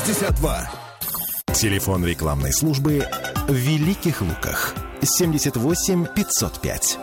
62. Телефон рекламной службы в Великих Луках. 78 505.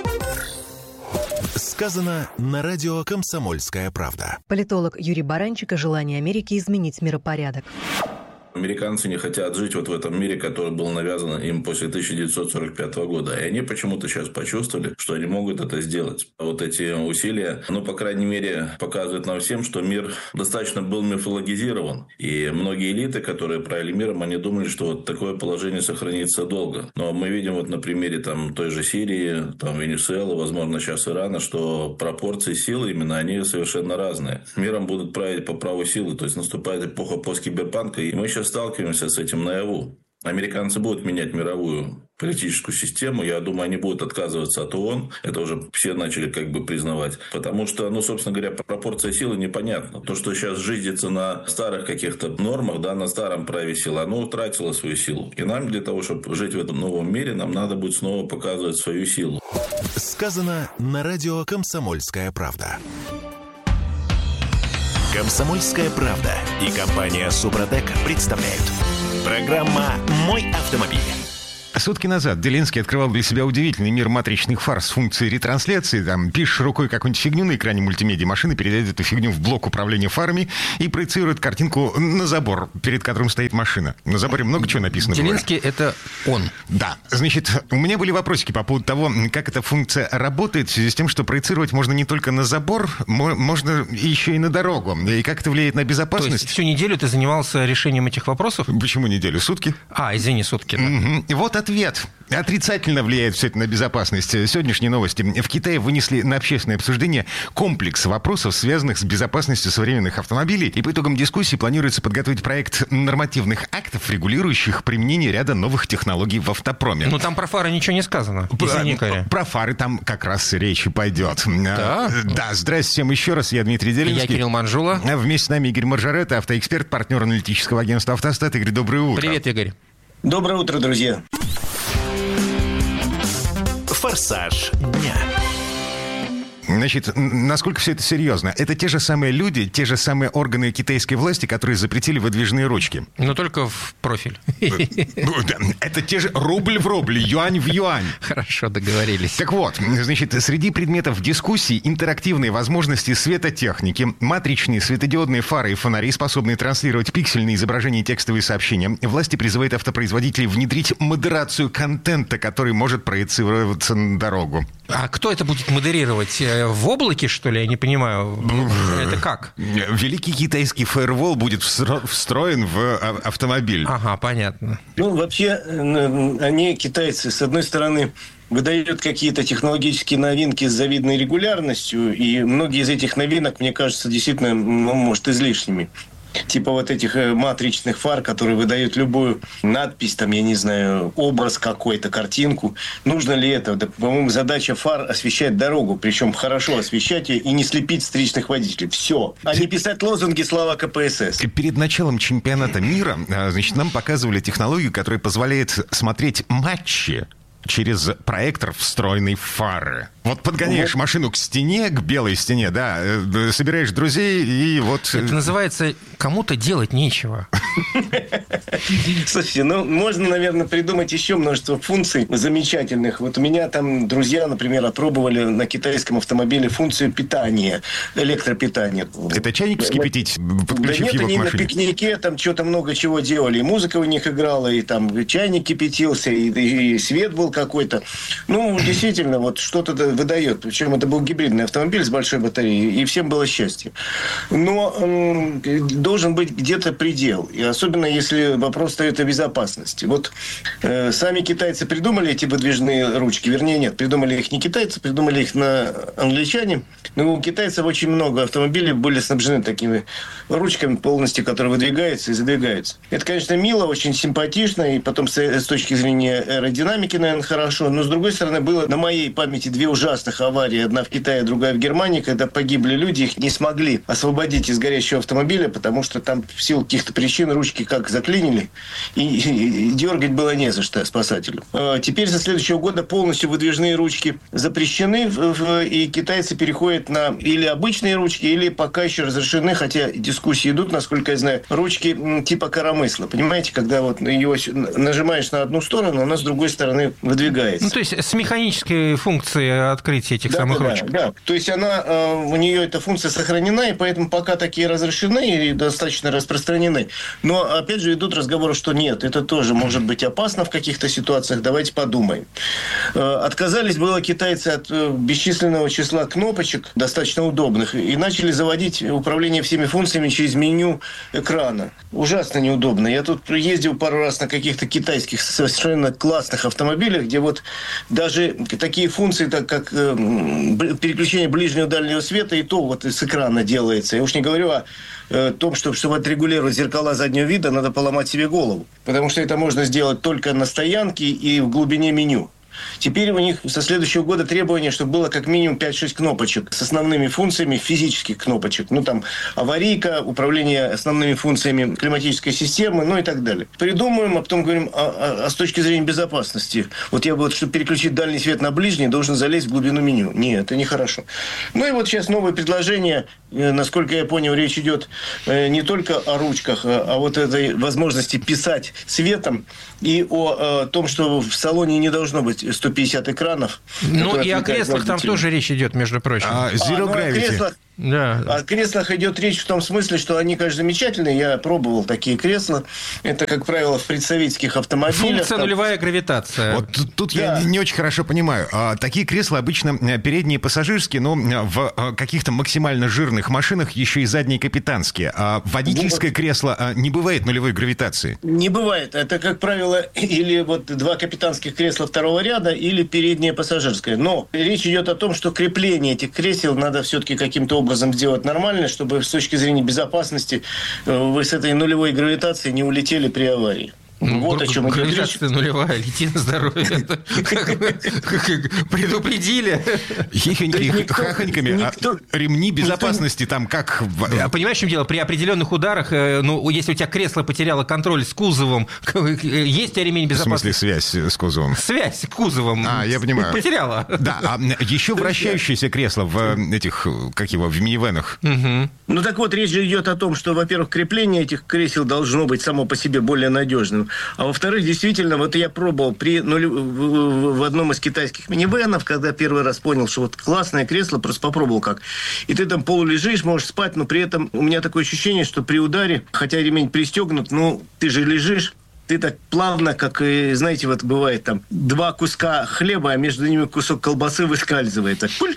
Сказано на радио «Комсомольская правда». Политолог Юрий Баранчик о желании Америки изменить миропорядок. Американцы не хотят жить вот в этом мире, который был навязан им после 1945 года. И они почему-то сейчас почувствовали, что они могут это сделать. Вот эти усилия, по крайней мере, показывают нам всем, что мир достаточно был мифологизирован. И многие элиты, которые правили миром, они думали, что вот такое положение сохранится долго. Но мы видим вот на примере той же Сирии, Венесуэлы, возможно, сейчас Ирана, что пропорции силы именно, они совершенно разные. Миром будут править по праву силы. То есть наступает эпоха посткиберпанка, и мы сейчас сталкиваемся с этим наяву. Американцы будут менять мировую политическую систему. Я думаю, они будут отказываться от ООН. Это уже все начали признавать. Потому что, собственно говоря, пропорция силы непонятна. То, что сейчас жизнится на старых каких-то нормах, на старом праве силы, оно утратило свою силу. И нам для того, чтобы жить в этом новом мире, нам надо будет снова показывать свою силу. Сказано на радио «Комсомольская правда». «Комсомольская правда» и компания «Супротек» представляют. Программа «Мой автомобиль». Сутки назад Делинский открывал для себя удивительный мир матричных фар с функцией ретрансляции. Пишешь рукой какую-нибудь фигню на экране мультимедиа, машины передает эту фигню в блок управления фарами и проецирует картинку на забор, перед которым стоит машина. На заборе много чего написано. Делинский — это он. Да. Значит, у меня были вопросики по поводу того, как эта функция работает, в связи с тем, что проецировать можно не только на забор, можно еще и на дорогу. И как это влияет на безопасность. То есть всю неделю ты занимался решением этих вопросов? Почему неделю? Сутки? Извини, сутки. Да. Угу. Вот ответ. Отрицательно влияет все это на безопасность. Сегодняшние новости. В Китае вынесли на общественное обсуждение комплекс вопросов, связанных с безопасностью современных автомобилей. И по итогам дискуссии планируется подготовить проект нормативных актов, регулирующих применение ряда новых технологий в автопроме. Там про фары ничего не сказано. Про фары там как раз речь и пойдет. Да? Да, здрасте всем еще раз. Я Дмитрий Делинский. Я Кирилл Манжула. Вместе с нами Игорь Маржарета, автоэксперт, партнер аналитического агентства «Автостат». Игорь, доброе утро. Привет, Игорь. Доброе утро, друзья. Форсаж дня. Значит, насколько все это серьезно? Это те же самые люди, те же самые органы китайской власти, которые запретили выдвижные ручки. Но только в профиль. Это те же рубль в рубль, юань в юань. Хорошо, договорились. Так вот, значит, среди предметов дискуссии интерактивные возможности светотехники, матричные светодиодные фары и фонари, способные транслировать пиксельные изображения и текстовые сообщения. Власти призывают автопроизводителей внедрить модерацию контента, который может проецироваться на дорогу. А кто это будет модерировать? В облаке, что ли? Я не понимаю. Это как? Великий китайский фаервол будет встроен в автомобиль. Ага, понятно. Вообще, они, китайцы, с одной стороны, выдают какие-то технологические новинки с завидной регулярностью, и многие из этих новинок, мне кажется, действительно, может, излишними. Типа вот этих матричных фар, которые выдают любую надпись, я не знаю, образ какой-то, картинку. Нужно ли это? Да, по-моему, задача фар — освещать дорогу, причем хорошо освещать и не слепить встречных водителей. Все. А не писать лозунги «Слава КПСС». Перед началом чемпионата мира, значит, нам показывали технологию, которая позволяет смотреть матчи через проектор встроенной фары. Вот подгоняешь машину к стене, к белой стене, да, собираешь друзей и вот... Это называется «кому-то делать нечего». Слушайте, можно, наверное, придумать еще множество функций замечательных. Вот у меня там друзья, например, опробовали на китайском автомобиле функцию питания, электропитания. Это чайник вскипятить, подключив его к машине? Да нет, они на пикнике там что-то много чего делали. И музыка у них играла, и там чайник кипятился, и свет был какой-то. Действительно, вот что-то выдает. Причем это был гибридный автомобиль с большой батареей, и всем было счастье. Но должен быть где-то предел. И особенно, если вопрос стоит о безопасности. Вот сами китайцы придумали эти выдвижные ручки. Вернее, нет, придумали их не китайцы, придумали их англичане. Но у китайцев очень много автомобилей были снабжены такими ручками полностью, которые выдвигаются и задвигаются. Это, конечно, мило, очень симпатично, и потом с точки зрения аэродинамики, наверное, хорошо. Но, с другой стороны, было на моей памяти две ужасных аварии. Одна в Китае, другая в Германии, когда погибли люди, их не смогли освободить из горящего автомобиля, потому что там в силу каких-то причин ручки как заклинили, и дергать было не за что спасателю. Теперь со следующего года полностью выдвижные ручки запрещены, и китайцы переходят на или обычные ручки, или пока еще разрешены, хотя дискуссии идут, насколько я знаю, ручки типа коромысла. Понимаете, когда вот его нажимаешь на одну сторону, она с другой стороны выдвигается. Ну, то есть с механической функцией открытия этих самых ручек. Да. То есть у нее эта функция сохранена, и поэтому пока такие разрешены и достаточно распространены. Но, опять же, идут разговоры, что нет, это тоже может быть опасно в каких-то ситуациях. Давайте подумаем. Отказались было китайцы от бесчисленного числа кнопочек, достаточно удобных, и начали заводить управление всеми функциями через меню экрана. Ужасно неудобно. Я тут ездил пару раз на каких-то китайских совершенно классных автомобилях, где вот даже такие функции, так как переключение ближнего и дальнего света, и то вот с экрана делается. Я уж не говорю о том, чтобы отрегулировать зеркала заднего вида, надо поломать себе голову. Потому что это можно сделать только на стоянке и в глубине меню. Теперь у них со следующего года требование, чтобы было как минимум 5-6 кнопочек с основными функциями физических кнопочек. Ну, там, аварийка, управление основными функциями климатической системы, ну и так далее. Придумаем, а потом говорим, с точки зрения безопасности. Вот я чтобы переключить дальний свет на ближний, должен залезть в глубину меню. Нет, это нехорошо. Ну и вот сейчас новое предложение. Насколько я понял, речь идет не только о ручках, а вот этой возможности писать цветом и о том, что в салоне не должно быть 150 экранов. Ну, и о креслах там тоже речь идет, между прочим. Zero Gravity. О креслах идет речь в том смысле, что они, конечно, замечательные. Я пробовал такие кресла. Это, как правило, в предсоветских автомобилях. Функция нулевая гравитация. Вот тут я не очень хорошо понимаю. Такие кресла обычно передние пассажирские, но в каких-то максимально жирных машинах еще и задние капитанские. А водительское кресло не бывает нулевой гравитации? Не бывает. Это, как правило, или вот 2 капитанских кресла второго ряда, или переднее пассажирское. Но речь идет о том, что крепление этих кресел надо все-таки каким-то образом сделать нормально, чтобы с точки зрения безопасности вы с этой нулевой гравитацией не улетели при аварии. Вот о чем идет речь. Гравитация нулевая, лети на здоровье. Предупредили. Хихоньки, хахоньками, ремни безопасности там как... Понимаешь, в чем дело? При определенных ударах, ну, если у тебя кресло потеряло контроль с кузовом, есть у тебя ремень безопасности? В смысле связь с кузовом? Связь с кузовом. Я понимаю. Потеряла. Да, а еще вращающееся кресло в этих, в минивенах. Ну, так вот, речь идет о том, что, во-первых, крепление этих кресел должно быть само по себе более надежным. А во-вторых, действительно, вот я пробовал в одном из китайских минивенов, когда первый раз понял, что вот классное кресло, просто попробовал как. И ты там полулежишь, можешь спать, но при этом у меня такое ощущение, что при ударе, хотя ремень пристегнут, ты же лежишь, ты так плавно, как, знаете, вот бывает там 2 куска хлеба, а между ними кусок колбасы выскальзывает. Так, пуль.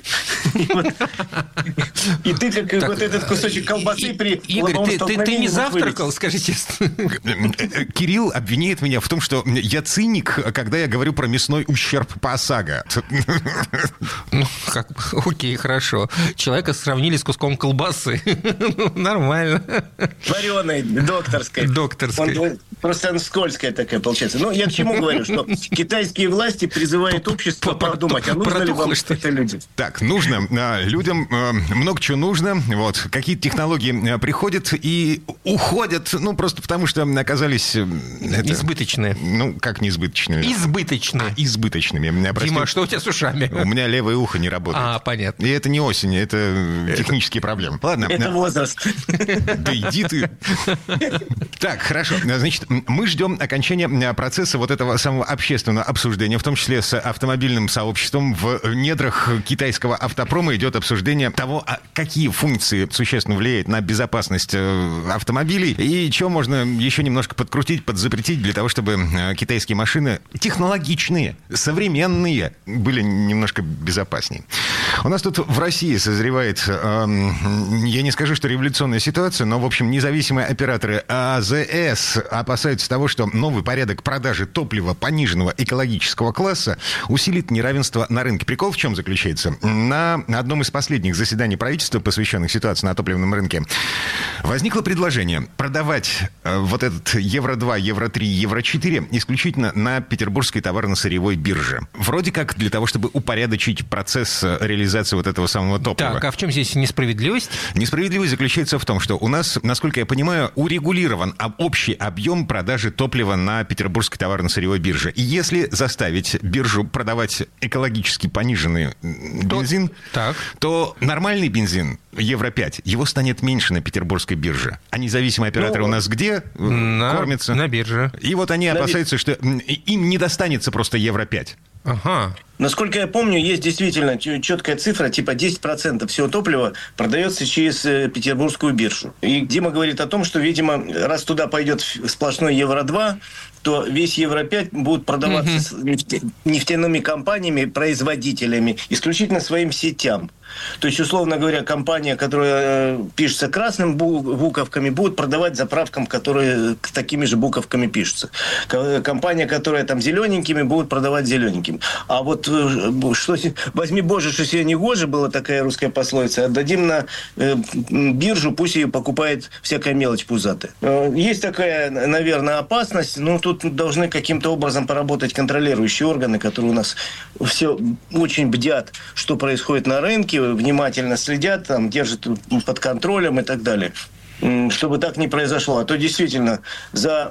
И ты как вот этот кусочек колбасы при... Игорь, ты не завтракал, скажи честно? Кирилл обвиняет меня в том, что я циник, когда я говорю про мясной ущерб по ОСАГО. Ну, окей, хорошо. Человека сравнили с куском колбасы. Нормально. Вареной, докторской. Просто она скользкая такая получается. Но я к чему говорю, что китайские власти призывают общество подумать, а нужно ли вам это людям? Так, нужно. Людям много чего нужно. Вот. Какие-то технологии приходят и уходят, просто потому что оказались... Избыточные. Как не избыточные? Избыточные. Избыточными. Дима, что у тебя с ушами? У меня левое ухо не работает. Понятно. И это не осень, это технические проблемы. Ладно. Это возраст. Да иди ты. Так, хорошо. Значит, мы ждем окончания процесса вот этого самого общественного обсуждения, в том числе с автомобильным сообществом. В недрах китайского автопрома идет обсуждение того, какие функции существенно влияют на безопасность автомобилей и что можно еще немножко подкрутить, подзапретить для того, чтобы китайские машины технологичные, современные были немножко безопаснее. У нас тут в России созревает, я не скажу, что революционная ситуация, но, в общем, независимые операторы АЗС опасаются того, что что новый порядок продажи топлива пониженного экологического класса усилит неравенство на рынке. Прикол в чем заключается? На одном из последних заседаний правительства, посвященных ситуации на топливном рынке, возникло предложение продавать вот этот Евро-2, Евро-3, Евро-4 исключительно на Петербургской товарно-сырьевой бирже. Вроде как для того, чтобы упорядочить процесс реализации вот этого самого топлива. Так, а в чем здесь несправедливость? Несправедливость заключается в том, что у нас, насколько я понимаю, урегулирован общий объем продажи топлива на Петербургской товарно-сырьевой бирже. И если заставить биржу продавать экологически пониженный бензин, то нормальный бензин, Евро-5, его станет меньше на Петербургской бирже. А независимые операторы у нас где кормятся? На бирже. И вот они опасаются, что им не достанется просто Евро-5. Ага. Насколько я помню, есть действительно четкая цифра, типа 10% всего топлива продается через Петербургскую биржу. И Дима говорит о том, что, видимо, раз туда пойдет сплошной Евро-2, то весь Евро-5 будет продаваться нефтяными компаниями, производителями, исключительно своим сетям. То есть, условно говоря, компания, которая пишется красными буковками, будет продавать заправкам, которые такими же буковками пишутся. Компания, которая там зелененькими, будет продавать зелененькими. А вот что, возьми, Боже, что себе не гоже, была такая русская пословица, отдадим на биржу, пусть ее покупает всякая мелочь пузатая. Есть такая, наверное, опасность, но тут должны каким-то образом поработать контролирующие органы, которые у нас все очень бдят, что происходит на рынке, внимательно следят, там, держат под контролем и так далее. Чтобы так не произошло. А то действительно за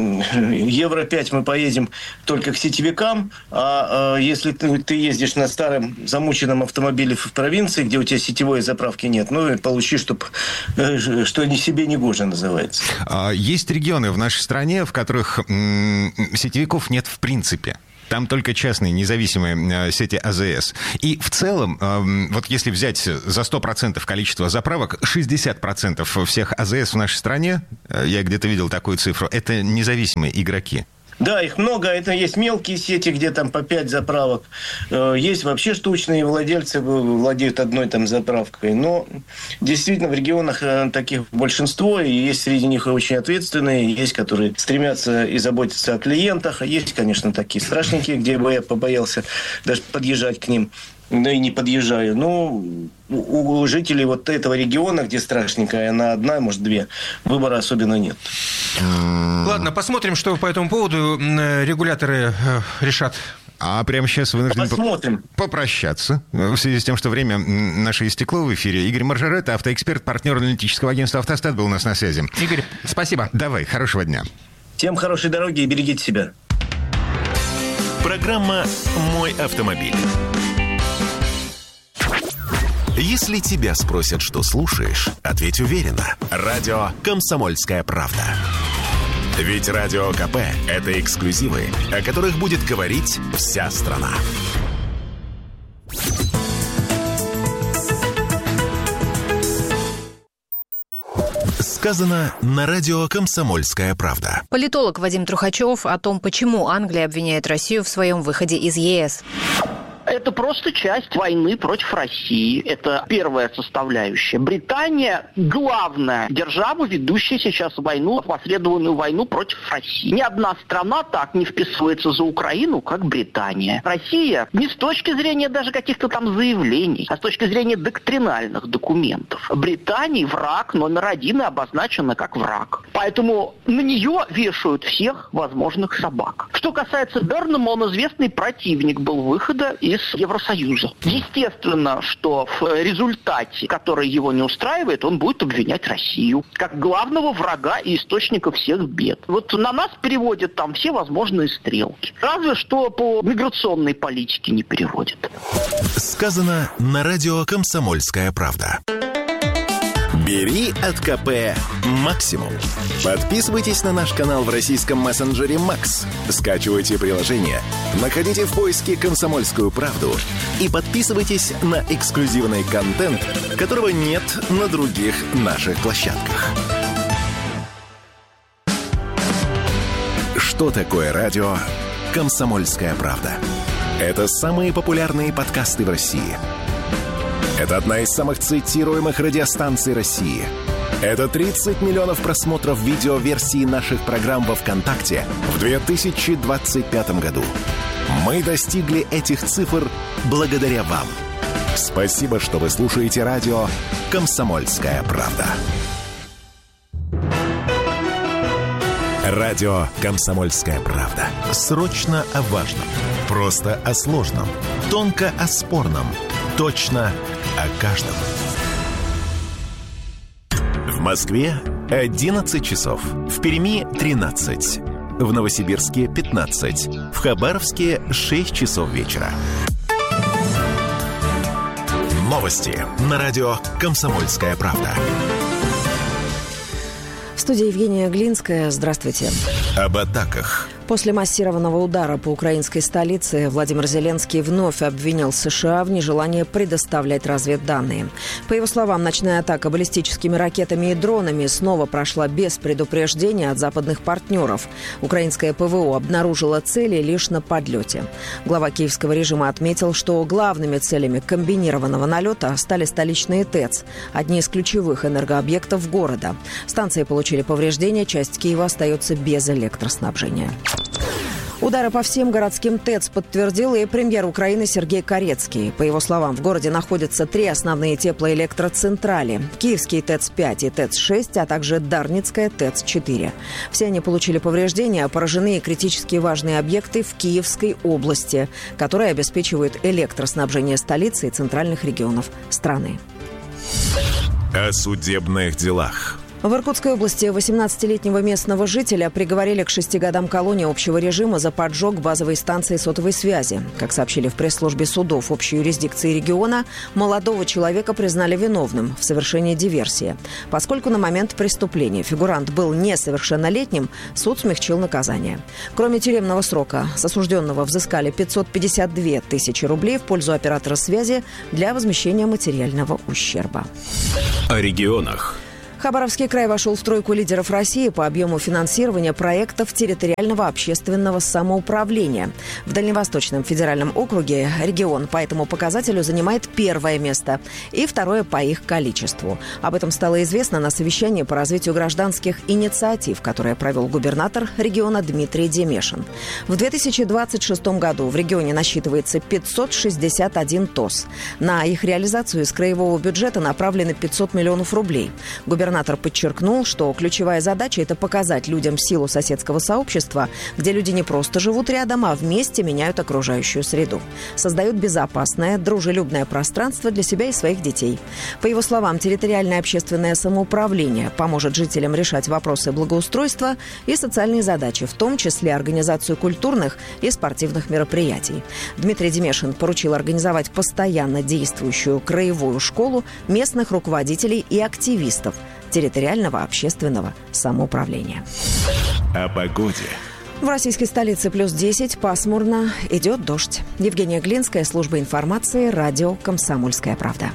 Евро-5 мы поедем только к сетевикам, а если ты ездишь на старом замученном автомобиле в провинции, где у тебя сетевой заправки нет, ну и получи, что ни себе не гоже называется. Есть регионы в нашей стране, в которых сетевиков нет в принципе. Там только частные независимые сети АЗС. И в целом, вот если взять за 100% количество заправок, 60% всех АЗС в нашей стране, я где-то видел такую цифру, это независимые игроки. Да, их много. Это есть мелкие сети, где там по 5 заправок. Есть вообще штучные владельцы, владеют одной там заправкой. Но действительно в регионах таких большинство. И есть среди них и очень ответственные. Есть, которые стремятся и заботятся о клиентах. А есть, конечно, такие страшненькие, где бы я побоялся даже подъезжать к ним. Да и не подъезжаю. Но у жителей вот этого региона, где страшненькая, она одна, может, две, выбора особенно нет. Ладно, посмотрим, что по этому поводу регуляторы решат. А прямо сейчас вынужден попрощаться. В связи с тем, что время наше истекло в эфире. Игорь Маржарет, автоэксперт, партнер аналитического агентства «Автостат», был у нас на связи. Игорь, спасибо. Давай, хорошего дня. Всем хорошей дороги и берегите себя. Программа «Мой автомобиль». Если тебя спросят, что слушаешь, ответь уверенно. Радио «Комсомольская правда». Ведь Радио КП – это эксклюзивы, о которых будет говорить вся страна. Сказано на радио «Комсомольская правда». Политолог Вадим Трухачев о том, почему Англия обвиняет Россию в своем выходе из ЕС. Это просто часть войны против России. Это первая составляющая. Британия – главная держава, ведущая сейчас войну, опосредованную войну против России. Ни одна страна так не вписывается за Украину, как Британия. Россия не с точки зрения даже каких-то там заявлений, а с точки зрения доктринальных документов. Британия враг номер один и обозначена как враг. Поэтому на нее вешают всех возможных собак. Что касается Бернама, он известный противник был выхода из Евросоюза. Естественно, что в результате, который его не устраивает, он будет обвинять Россию как главного врага и источника всех бед. Вот на нас переводят там все возможные стрелки. Разве что по миграционной политике не переводят. Сказано на радио «Комсомольская правда». Бери от КП максимум. Подписывайтесь на наш канал в российском мессенджере Макс. Скачивайте приложение, находите в поиске «Комсомольскую правду» и подписывайтесь на эксклюзивный контент, которого нет на других наших площадках. Что такое радио «Комсомольская правда»? Это самые популярные подкасты в России. Это одна из самых цитируемых радиостанций России. Это 30 миллионов просмотров видеоверсии наших программ во ВКонтакте в 2025 году. Мы достигли этих цифр благодаря вам. Спасибо, что вы слушаете радио «Комсомольская правда». Радио «Комсомольская правда». Срочно о важном. Просто о сложном. Тонко о спорном. Точно о каждом. В Москве 11 часов. В Перми 13. В Новосибирске 15. В Хабаровске 6 часов вечера. Новости на радио «Комсомольская правда». В студии Евгения Глинская. Здравствуйте. Об атаках. После массированного удара по украинской столице Владимир Зеленский вновь обвинил США в нежелании предоставлять разведданные. По его словам, ночная атака баллистическими ракетами и дронами снова прошла без предупреждения от западных партнеров. Украинское ПВО обнаружило цели лишь на подлете. Глава киевского режима отметил, что главными целями комбинированного налета стали столичные ТЭЦ, одни из ключевых энергообъектов города. Станции получили повреждения, часть Киева остается без электроснабжения. Удары по всем городским ТЭЦ подтвердил и премьер Украины Сергей Карецкий. По его словам, в городе находятся 3 основные теплоэлектроцентрали. Киевский ТЭЦ-5 и ТЭЦ-6, а также Дарницкая ТЭЦ-4. Все они получили повреждения, поражены и критически важные объекты в Киевской области, которые обеспечивают электроснабжение столицы и центральных регионов страны. О судебных делах. В Иркутской области 18-летнего местного жителя приговорили к 6 годам колонии общего режима за поджог базовой станции сотовой связи. Как сообщили в пресс-службе судов общей юрисдикции региона, молодого человека признали виновным в совершении диверсии. Поскольку на момент преступления фигурант был несовершеннолетним, суд смягчил наказание. Кроме тюремного срока, с осужденного взыскали 552 тысячи рублей в пользу оператора связи для возмещения материального ущерба. О регионах. Хабаровский край вошел в тройку лидеров России по объему финансирования проектов территориального общественного самоуправления. В Дальневосточном федеральном округе регион по этому показателю занимает 1-е место и 2-е по их количеству. Об этом стало известно на совещании по развитию гражданских инициатив, которое провел губернатор региона Дмитрий Демешин. В 2026 году в регионе насчитывается 561 ТОС. На их реализацию из краевого бюджета направлены 500 миллионов рублей. Губернатор подчеркнул, что ключевая задача – это показать людям силу соседского сообщества, где люди не просто живут рядом, а вместе меняют окружающую среду. Создают безопасное, дружелюбное пространство для себя и своих детей. По его словам, территориальное общественное самоуправление поможет жителям решать вопросы благоустройства и социальные задачи, в том числе организацию культурных и спортивных мероприятий. Дмитрий Демешин поручил организовать постоянно действующую краевую школу местных руководителей и активистов территориального общественного самоуправления. О погоде. В российской столице +10, пасмурно, идет дождь. Евгения Глинская, служба информации, радио «Комсомольская правда».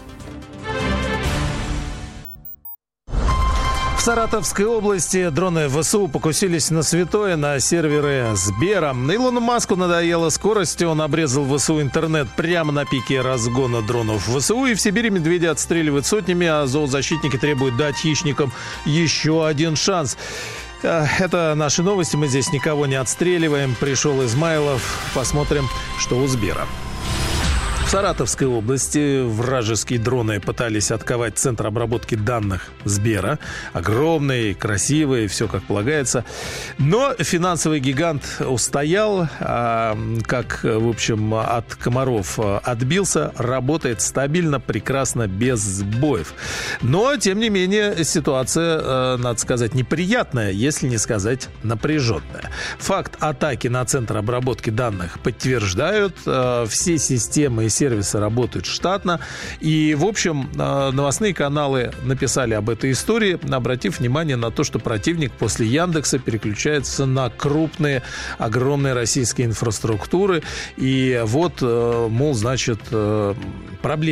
В Саратовской области дроны ВСУ покусились на святое, на серверы Сбера. Илону Маску надоела скорость, он обрезал ВСУ интернет прямо на пике разгона дронов ВСУ. И в Сибири медведя отстреливают сотнями, а зоозащитники требуют дать хищникам еще один шанс. Это наши новости, мы здесь никого не отстреливаем. Пришел Измайлов, посмотрим, что у Сбера. В Саратовской области вражеские дроны пытались атаковать центр обработки данных Сбера. Огромный, красивый, все как полагается. Но финансовый гигант устоял, как, в общем, от комаров отбился. Работает стабильно, прекрасно, без сбоев. Но, тем не менее, ситуация, надо сказать, неприятная, если не сказать напряженная. Факт атаки на центр обработки данных подтверждают. Все системы и сервисы работают штатно. И, в общем, новостные каналы написали об этой истории, обратив внимание на то, что противник после Яндекса переключается на крупные, огромные российские инфраструктуры. И вот, мол, значит, проблема.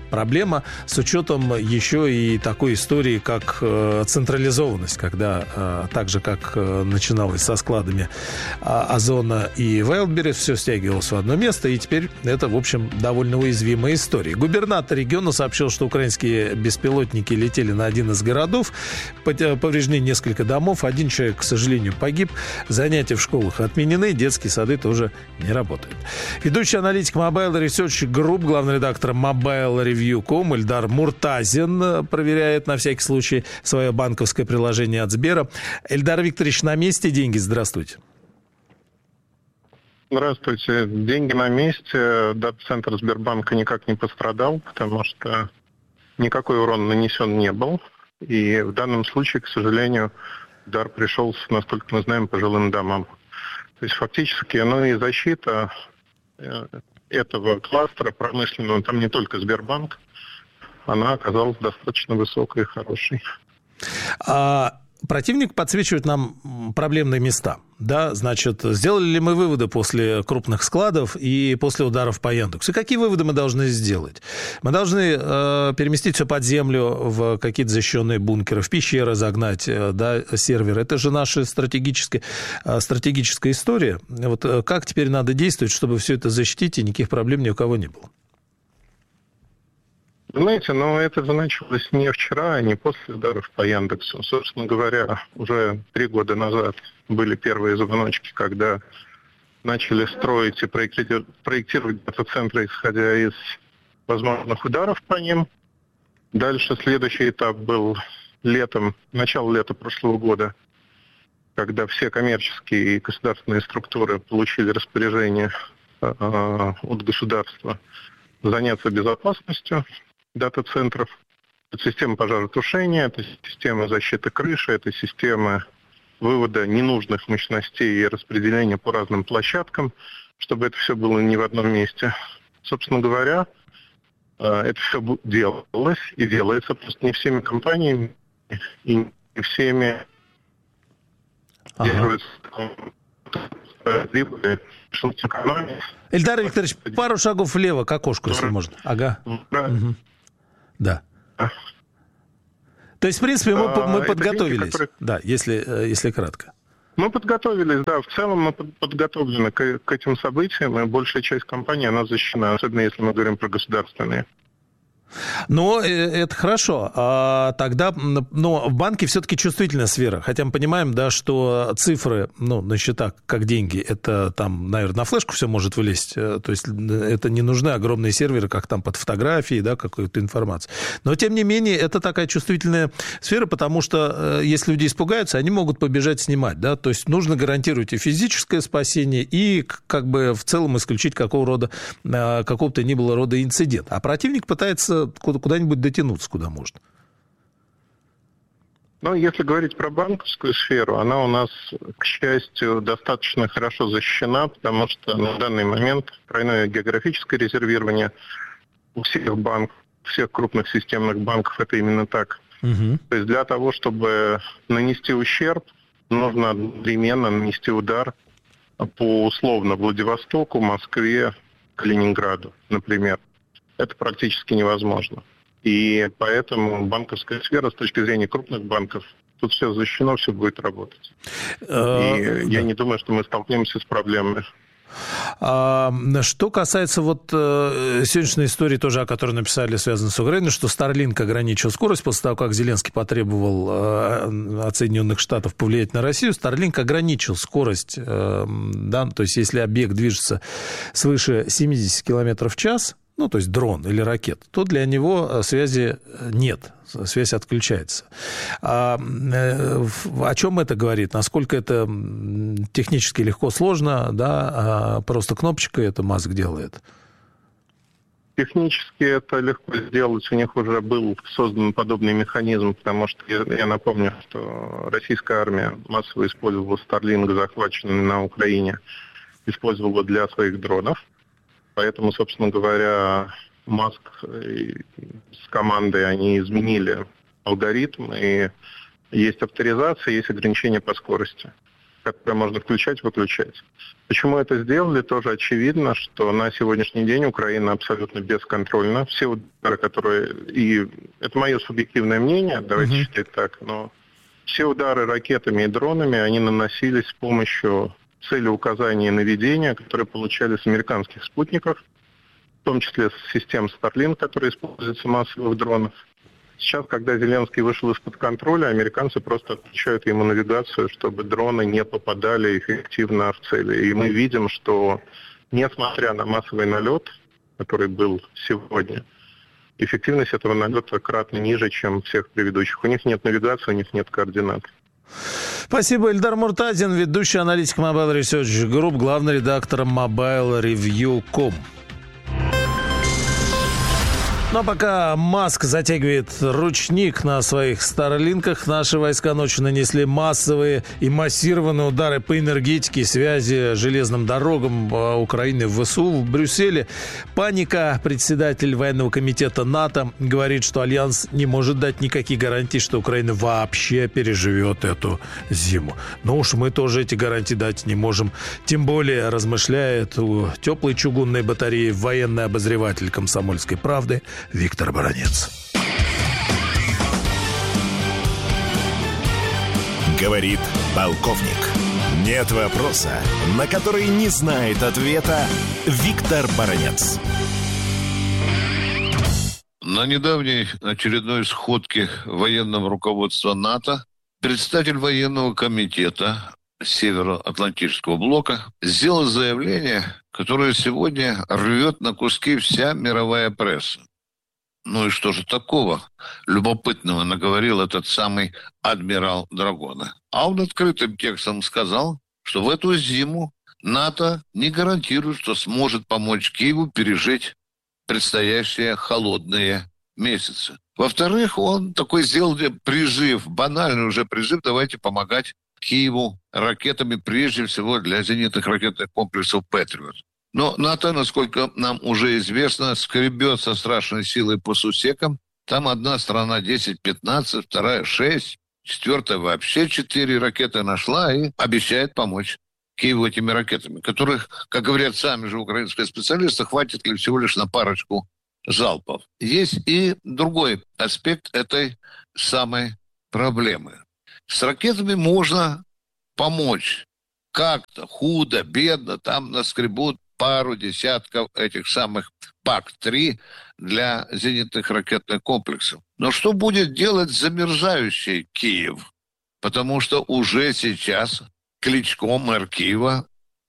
проблема с учетом еще и такой истории, как централизованность, когда так же, как начиналось со складами Озона и Wildberries, все стягивалось в одно место, и теперь это, в общем, довольно уязвимая история. Губернатор региона сообщил, что украинские беспилотники летели на один из городов, повреждены несколько домов, один человек, к сожалению, погиб, занятия в школах отменены, детские сады тоже не работают. Ведущий аналитик Mobile Research Group, главный редактор MobileReview.com Эльдар Муртазин проверяет на всякий случай свое банковское приложение от Сбера. Эльдар Викторович, на месте деньги? Здравствуйте. Здравствуйте. Деньги на месте. Дата-центр Сбербанка никак не пострадал, потому что никакой урон нанесен не был. И в данном случае, к сожалению, удар пришелся, насколько мы знаем, по жилым домам. То есть фактически, и защита этого кластера промышленного, там не только Сбербанк, она оказалась достаточно высокой и хорошей. Противник подсвечивает нам проблемные места. Да, значит, сделали ли мы выводы после крупных складов и после ударов по Яндексу? И какие выводы мы должны сделать? Мы должны переместить все под землю в какие-то защищенные бункеры, в пещеры загнать, да, серверы. Это же наша стратегическая история. Вот как теперь надо действовать, чтобы все это защитить, и никаких проблем ни у кого не было? Знаете, это же началось не вчера, а не после ударов по Яндексу. Собственно говоря, уже 3 года назад были первые звоночки, когда начали строить и проектировать дата-центры, исходя из возможных ударов по ним. Дальше следующий этап был начало лета прошлого года, когда все коммерческие и государственные структуры получили распоряжение от государства заняться безопасностью дата-центров. Это система пожаротушения, это система защиты крыши, это система вывода ненужных мощностей и распределения по разным площадкам, чтобы это все было не в одном месте. Собственно говоря, это все делалось и делается просто не всеми компаниями и не всеми Эльдар Викторович, пару шагов влево к окошку, если можно. Ага. Угу. Да. То есть, в принципе, мы подготовились. Деньги, да, если кратко. Мы подготовились, да. В целом мы подготовлены к этим событиям, и большая часть компаний, она защищена, особенно если мы говорим про государственные. Но это хорошо. Тогда, в банке все-таки чувствительная сфера. Хотя мы понимаем, да, что цифры, на счетах, как деньги, это там, наверное, на флешку все может влезть. То есть это не нужны огромные серверы, как там под фотографией, да, какую-то информацию. Но, тем не менее, это такая чувствительная сфера, потому что если люди испугаются, они могут побежать снимать, да. То есть нужно гарантировать и физическое спасение, и как бы в целом исключить какого-то ни было рода инцидент. А противник пытается куда-нибудь дотянуться, куда может. Если говорить про банковскую сферу, она у нас, к счастью, достаточно хорошо защищена, потому что на данный момент тройное географическое резервирование у всех банков, всех крупных системных банков, это именно так. Угу. То есть для того, чтобы нанести ущерб, нужно одновременно нанести удар по условно Владивостоку, Москве, Калининграду, например. Это практически невозможно. И поэтому банковская сфера, с точки зрения крупных банков, тут все защищено, все будет работать. Я не думаю, что мы столкнемся с проблемами. Что касается сегодняшней истории, тоже о которой написали, связанной с Украиной, что Starlink ограничил скорость после того, как Зеленский потребовал от Соединенных Штатов повлиять на Россию, Starlink ограничил скорость, да, то есть если объект движется свыше 70 км в час, то есть дрон или ракета, то для него связи нет, связь отключается. О чем это говорит? Насколько это технически легко, сложно, да? Просто кнопочкой это Маск делает? Технически это легко сделать. У них уже был создан подобный механизм, потому что я напомню, что российская армия массово использовала Starlink, захваченный на Украине, использовала для своих дронов. Поэтому, собственно говоря, Маск с командой, они изменили алгоритм, и есть авторизация, есть ограничения по скорости. которые можно включать-выключать. Почему это сделали, тоже очевидно, что на сегодняшний день Украина абсолютно бесконтрольна. Все удары, которые... И это мое субъективное мнение, давайте считать так, но все удары ракетами и дронами, они наносились с помощью целеуказания и наведения, которые получали с американских спутников, в том числе с систем Starlink, которые используются массово в дронах. Сейчас, когда Зеленский вышел из-под контроля, американцы просто отключают ему навигацию, чтобы дроны не попадали эффективно в цели. И мы видим, что несмотря на массовый налет, который был сегодня, эффективность этого налета кратно ниже, чем всех предыдущих. У них нет навигации, у них нет координат. Спасибо. Эльдар Муртазин, ведущий аналитик Mobile Research Group, главный редактор MobileReview.com. Но пока Маск затягивает ручник на своих старлинках, наши войска ночью нанесли массовые и массированные удары по энергетике и связи, железным дорогам Украины в ВСУ. В Брюсселе паника. Председатель военного комитета НАТО говорит, что Альянс не может дать никаких гарантий, что Украина вообще переживет эту зиму. Но уж мы тоже эти гарантии дать не можем. Тем более, размышляет у теплой чугунной батареи военный обозреватель «Комсомольской правды» Виктор Баранец. Говорит полковник. Нет вопроса, на который не знает ответа Виктор Баранец. На недавней очередной сходке военного руководства НАТО представитель военного комитета Североатлантического блока сделал заявление, которое сегодня рвет на куски вся мировая пресса. Ну и что же такого любопытного наговорил этот самый адмирал Драгона? А он открытым текстом сказал, что в эту зиму НАТО не гарантирует, что сможет помочь Киеву пережить предстоящие холодные месяцы. Во-вторых, он такой сделал призыв, банальный уже призыв, давайте помогать Киеву ракетами, прежде всего для зенитных ракетных комплексов «Патриот». Но НАТО, насколько нам уже известно, скребет со страшной силой по сусекам. Там одна страна 10-15, вторая 6, четвертая вообще 4 ракеты нашла и обещает помочь Киеву этими ракетами, которых, как говорят сами же украинские специалисты, хватит ли всего лишь на парочку залпов. Есть и другой аспект этой самой проблемы. С ракетами можно помочь. Как-то худо, бедно, там наскребут пару десятков этих самых ПАК-3 для зенитных ракетных комплексов. Но что будет делать замерзающий Киев? Потому что уже сейчас Кличко, мэр Киева,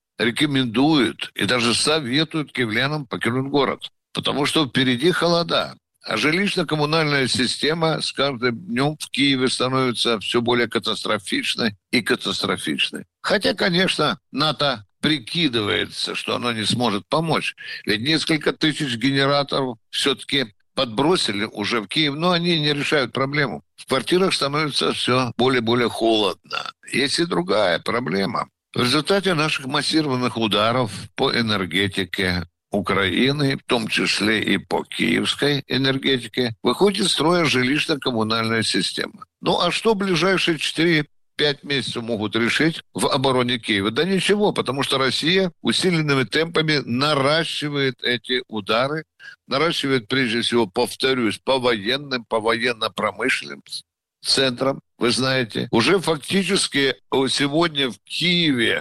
рекомендует и даже советует киевлянам покинуть город. Потому что впереди холода. А жилищно-коммунальная система с каждым днем в Киеве становится все более катастрофичной и катастрофичной. Хотя, конечно, НАТО прикидывается, что оно не сможет помочь. Ведь несколько тысяч генераторов все-таки подбросили уже в Киев, но они не решают проблему. В квартирах становится все более и более холодно. Есть и другая проблема. В результате наших массированных ударов по энергетике Украины, в том числе и по киевской энергетике, выходит из строя жилищно-коммунальная система. Ну а что ближайшие 4-5 месяцев могут решить в обороне Киева? Да ничего, потому что Россия усиленными темпами наращивает эти удары, наращивает прежде всего, повторюсь, по военным, по военно-промышленным центрам. Вы знаете, уже фактически сегодня в Киеве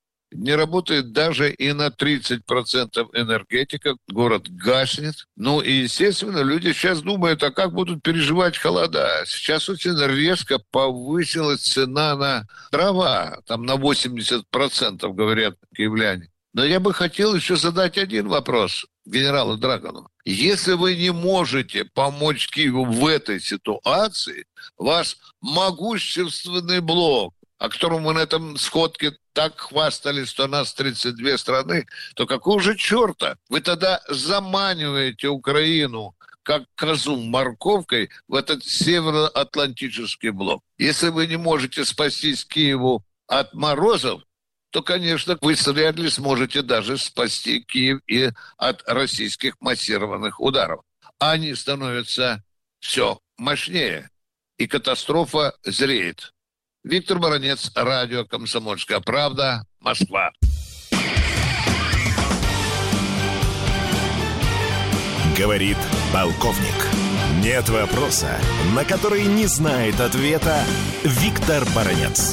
не работает даже и на 30% энергетика, город гаснет. Ну и, естественно, люди сейчас думают, а как будут переживать холода. Сейчас очень резко повысилась цена на дрова, там на 80%, говорят киевляне. Но я бы хотел еще задать один вопрос генералу Драгону. Если вы не можете помочь Киеву в этой ситуации, ваш могущественный блок, о котором мы на этом сходке так хвастались, что нас 32 страны, то какого же черта вы тогда заманиваете Украину как козу морковкой в этот североатлантический блок? Если вы не можете спастись Киеву от морозов, то, конечно, вы вряд ли сможете даже спасти Киев и от российских массированных ударов. Они становятся все мощнее, и катастрофа зреет. Виктор Баранец, радио «Комсомольская правда», Москва. Говорит полковник. Нет вопроса, на который не знает ответа Виктор Баранец.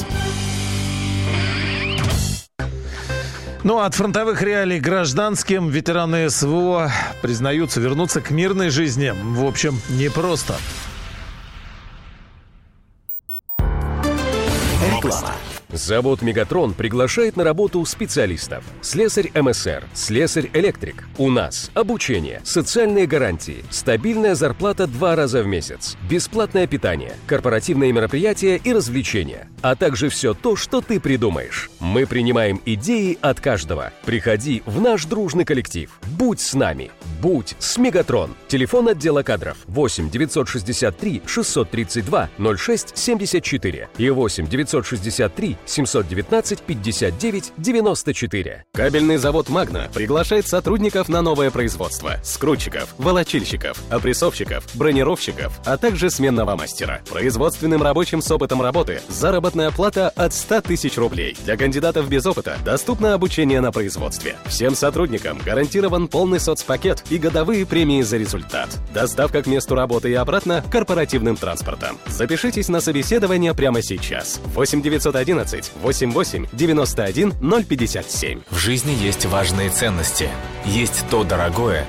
Ну, от фронтовых реалий к гражданским ветераны СВО признаются, вернуться к мирной жизни, в общем, непросто. Реклама. Завод «Мегатрон» приглашает на работу специалистов. Слесарь МСР, слесарь-электрик. У нас обучение, социальные гарантии, стабильная зарплата 2 раза в месяц, бесплатное питание, корпоративные мероприятия и развлечения, а также все то, что ты придумаешь. Мы принимаем идеи от каждого. Приходи в наш дружный коллектив. Будь с нами. Будь с «Мегатрон». Телефон отдела кадров 8 963 632 06 74 и 8 963 719 59 94. Кабельный завод «Магна» приглашает сотрудников на новое производство. Скрутчиков, волочильщиков, опрессовщиков, бронировщиков, а также сменного мастера. Производственным рабочим с опытом работы заработная плата от 100 тысяч рублей. Для кандидатов без опыта доступно обучение на производстве. Всем сотрудникам гарантирован полный соцпакет и годовые премии за результат. Доставка к месту работы и обратно корпоративным транспортом. Запишитесь на собеседование прямо сейчас. 8 911 88 91 057. В жизни есть важные ценности. Есть то дорогое,